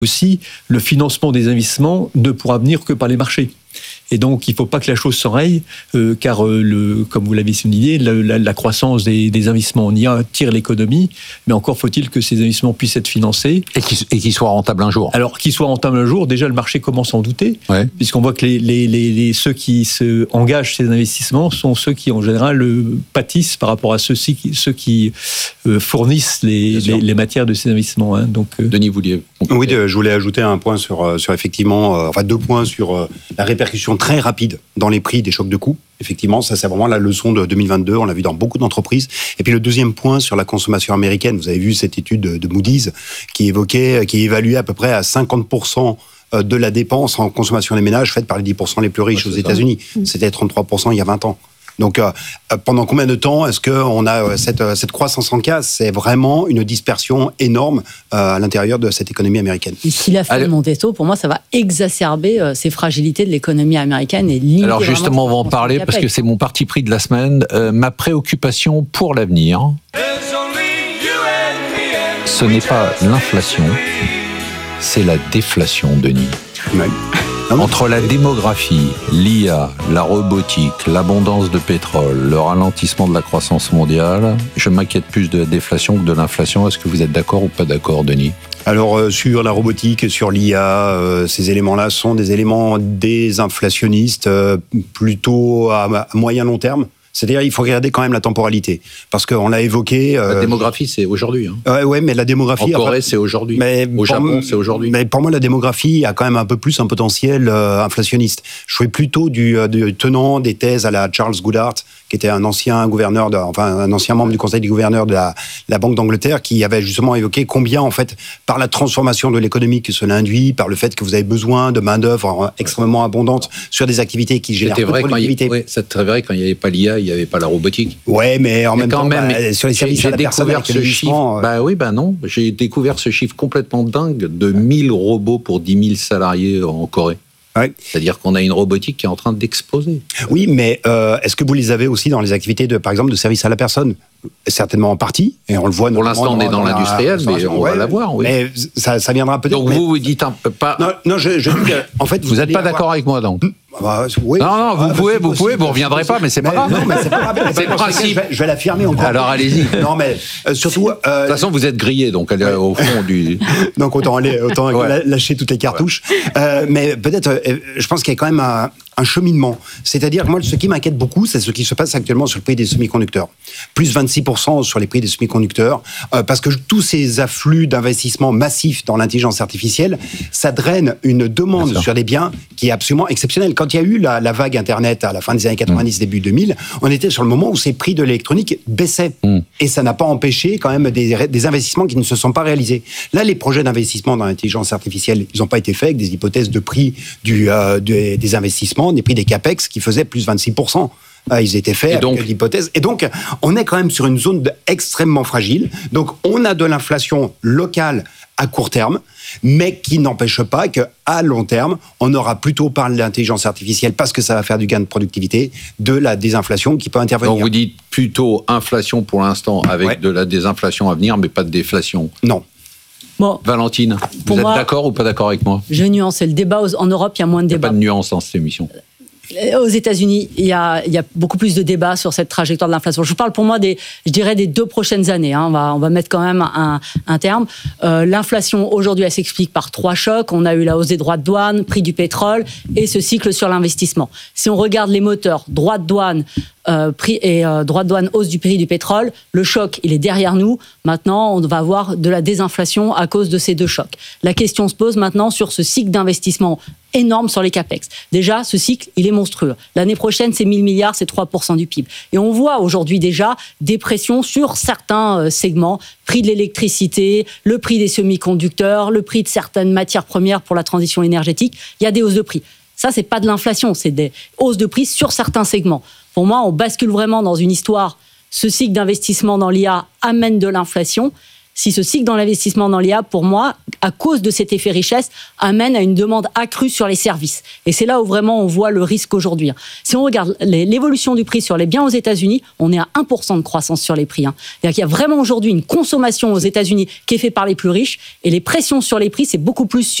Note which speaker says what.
Speaker 1: aussi, le financement des investissements ne pourra venir que par les marchés. Et donc, il ne faut pas que la chose s'enraye, car, comme vous l'avez souligné, la croissance des investissements en IA tire l'économie, mais encore faut-il que ces investissements puissent être financés.
Speaker 2: Et qu'ils soient rentables un jour.
Speaker 1: Alors, qu'ils soient rentables un jour, déjà le marché commence à en douter, puisqu'on voit que ceux qui se engagent ces investissements sont ceux qui, en général, pâtissent par rapport à ceux qui fournissent les matières de ces investissements. Hein. Donc,
Speaker 2: Denis, vous vouliez...
Speaker 3: Oui, je voulais ajouter un point sur effectivement, 2 points sur la répercussion très rapide dans les prix des chocs de coûts. Effectivement, ça c'est vraiment la leçon de 2022, on l'a vu dans beaucoup d'entreprises. Et puis le deuxième point sur la consommation américaine, vous avez vu cette étude de Moody's qui évaluait à peu près à 50% de la dépense en consommation des ménages faite par les 10% les plus riches aux États-Unis. C'était 33% il y a 20 ans. Donc, pendant combien de temps est-ce qu'on a cette croissance en casse ? C'est vraiment une dispersion énorme à l'intérieur de cette économie américaine.
Speaker 4: Et ce qu'il a fait Monteto, pour moi, ça va exacerber ces fragilités de l'économie américaine et limiter.
Speaker 2: Alors justement, on va en parler parce que c'est mon parti pris de la semaine. Ma préoccupation pour l'avenir, ce n'est pas l'inflation, c'est la déflation, Denis.
Speaker 3: Oui.
Speaker 2: Entre la démographie, l'IA, la robotique, l'abondance de pétrole, le ralentissement de la croissance mondiale, je m'inquiète plus de la déflation que de l'inflation. Est-ce que vous êtes d'accord ou pas d'accord, Denis ?
Speaker 3: Alors, sur la robotique, sur l'IA, ces éléments-là sont des éléments désinflationnistes, plutôt à moyen long terme. C'est-à-dire, il faut regarder quand même la temporalité. Parce qu'on l'a évoqué...
Speaker 2: La démographie, c'est aujourd'hui. Hein.
Speaker 3: Oui, mais la démographie...
Speaker 2: En Corée, c'est aujourd'hui. Au Japon, c'est aujourd'hui.
Speaker 3: Mais pour moi, la démographie a quand même un peu plus un potentiel inflationniste. Je suis plutôt du tenant des thèses à la Charles Goodhart, qui était un ancien un ancien membre du conseil du gouverneur de la Banque d'Angleterre, qui avait justement évoqué combien, en fait, par la transformation de l'économie que cela induit, par le fait que vous avez besoin de main-d'œuvre extrêmement abondante sur des activités qui génèrent peu de productivité.
Speaker 2: C'était vrai quand il n'y avait pas l'IA, il n'y avait pas la robotique.
Speaker 3: Ouais, mais en même temps, sur les services à la personne,
Speaker 2: découvert ce chiffre. Non. J'ai découvert ce chiffre complètement dingue de 1000 robots pour 10 000 salariés en Corée.
Speaker 3: Ouais.
Speaker 2: C'est-à-dire qu'on a une robotique qui est en train d'exploser.
Speaker 3: Oui, mais est-ce que vous les avez aussi dans les activités par exemple, de service à la personne ? Certainement en partie, et on le voit.
Speaker 2: Pour l'instant, on est dans l'industriel, mais on va l'avoir. Oui.
Speaker 3: Mais ça viendra peut-être.
Speaker 2: Donc vous dites un peu pas.
Speaker 3: Non, je dis que, en fait,
Speaker 2: vous n'êtes pas d'accord avec moi, donc.
Speaker 3: Oui.
Speaker 2: Non, vous reviendrez pas, mais c'est pas grave.
Speaker 3: Non, mais c'est pas grave.
Speaker 2: C'est le principe.
Speaker 3: Je vais l'affirmer encore.
Speaker 2: Alors allez-y.
Speaker 3: Non, mais surtout.
Speaker 2: De toute façon, vous êtes grillé, donc allez au fond du.
Speaker 3: Donc autant lâcher toutes les cartouches. Mais peut-être, je pense qu'il y a quand même un cheminement. C'est-à-dire, moi, ce qui m'inquiète beaucoup, c'est ce qui se passe actuellement sur le prix des semi-conducteurs. Plus 26% sur les prix des semi-conducteurs, parce que tous ces afflux d'investissements massifs dans l'intelligence artificielle, ça draine une demande sur les biens qui est absolument exceptionnelle. Quand il y a eu la vague Internet à la fin des années 90, début 2000, on était sur le moment où ces prix de l'électronique baissaient. Et ça n'a pas empêché quand même des investissements qui ne se sont pas réalisés. Là, les projets d'investissement dans l'intelligence artificielle, ils n'ont pas été faits avec des hypothèses de prix des investissements, des prix des CAPEX qui faisaient plus 26%. Ils étaient faits avec l'hypothèse. Et donc, on est quand même sur une zone extrêmement fragile. Donc, on a de l'inflation locale à court terme, mais qui n'empêche pas qu'à long terme, on aura plutôt par l'intelligence artificielle, parce que ça va faire du gain de productivité, de la désinflation qui peut intervenir.
Speaker 2: Donc, vous dites plutôt inflation pour l'instant, avec de la désinflation à venir, mais pas de déflation.
Speaker 3: Non.
Speaker 2: Bon. Valentine, vous êtes d'accord ou pas d'accord avec moi ?
Speaker 4: Je vais nuancer le débat. En Europe, il y a moins de débats.
Speaker 2: Il n'y a pas de nuance dans cette émission.
Speaker 4: Aux États-Unis, il y a beaucoup plus de débats sur cette trajectoire de l'inflation. Je vous parle pour moi des 2 prochaines années. On va mettre quand même un terme. L'inflation, aujourd'hui, elle s'explique par 3 chocs. On a eu la hausse des droits de douane, prix du pétrole et ce cycle sur l'investissement. Si on regarde les moteurs, droits de douane, droits de douane, hausse du prix du pétrole, le choc, il est derrière nous. Maintenant, on va avoir de la désinflation à cause de ces 2 chocs. La question se pose maintenant sur ce cycle d'investissement énorme sur les CAPEX. Déjà, ce cycle, il est monstrueux. L'année prochaine, c'est 1 000 milliards, c'est 3% du PIB. Et on voit aujourd'hui déjà des pressions sur certains segments, prix de l'électricité, le prix des semi-conducteurs, le prix de certaines matières premières pour la transition énergétique. Il y a des hausses de prix. Ça, c'est pas de l'inflation, c'est des hausses de prix sur certains segments. Pour moi, on bascule vraiment dans une histoire. Ce cycle d'investissement dans l'IA amène de l'inflation. si ce cycle dans l'investissement dans l'IA, pour moi, à cause de cet effet richesse, amène à une demande accrue sur les services. Et c'est là où vraiment on voit le risque aujourd'hui. Si on regarde l'évolution du prix sur les biens aux États-Unis, on est à 1% de croissance sur les prix. C'est-à-dire qu'il y a vraiment aujourd'hui une consommation aux États-Unis qui est faite par les plus riches, et les pressions sur les prix, c'est beaucoup plus